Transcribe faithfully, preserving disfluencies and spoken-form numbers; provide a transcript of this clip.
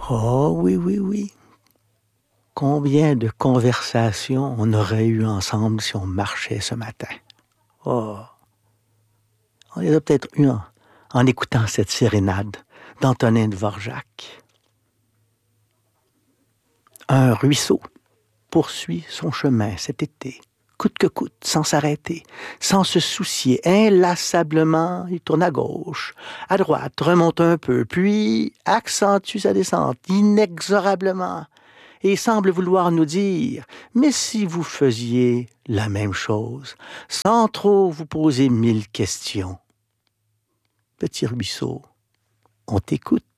Oh oui, oui, oui. Combien de conversations on aurait eu ensemble si on marchait ce matin? Oh, on les a peut-être eues en, en écoutant cette sérénade d'Antonin Dvorak. Un ruisseau poursuit son chemin cet été, coûte que coûte, sans s'arrêter, sans se soucier. Inlassablement, il tourne à gauche, à droite, remonte un peu, puis accentue sa descente inexorablement et semble vouloir nous dire « Mais si vous faisiez la même chose, sans trop vous poser mille questions. » Petit ruisseau, on t'écoute.